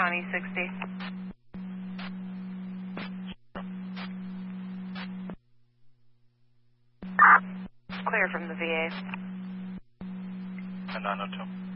on E60. Clear from the VA. And 902.